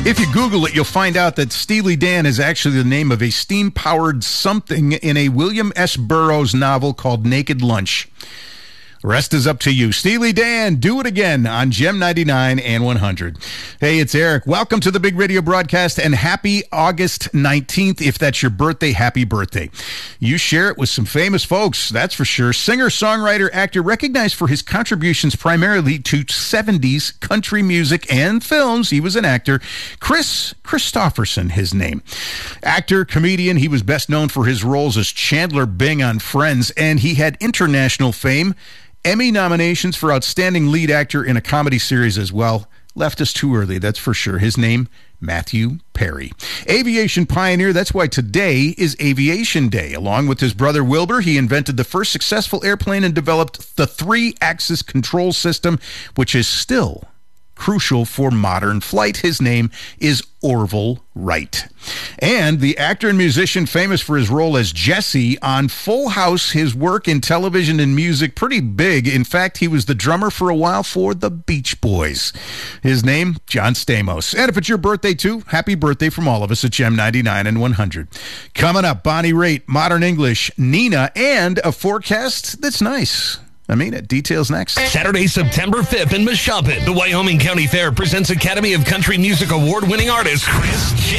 If you Google it, you'll find out that Steely Dan is actually the name of a steam-powered something in a William S. Burroughs novel called Naked Lunch. The rest is up to you. Steely Dan, do it again on Gem 99 and 100. Hey, it's Eric. Welcome to the Big Radio broadcast and happy August 19th. If that's your birthday, happy birthday. You share it with some famous folks, that's for sure. Singer, songwriter, actor, recognized for his contributions primarily to 70s country music and films. He was an actor. Kris Kristofferson, his name. Actor, comedian, he was best known for his roles as Chandler Bing on Friends, and he had international fame. Emmy nominations for Outstanding Lead Actor in a Comedy Series as well. Left us too early, that's for sure. His name, Matthew Perry. Aviation pioneer, that's why today is Aviation Day. Along with his brother Wilbur, he invented the first successful airplane and developed the three-axis control system, which is still crucial for modern flight. His name is Orville Wright. And the actor and musician famous for his role as Jesse on Full House, his work in television and music pretty big. In fact, he was the drummer for a while for the Beach Boys. His name, John Stamos. And if it's your birthday too, happy birthday from all of us at Gem 99 and 100. Coming up, Bonnie Raitt, Modern English, Nina, and a forecast that's nice. I mean it. Details next. Saturday, September 5th in Meshuggah, the Wyoming County Fair presents Academy of Country Music Award-winning artist Chris G.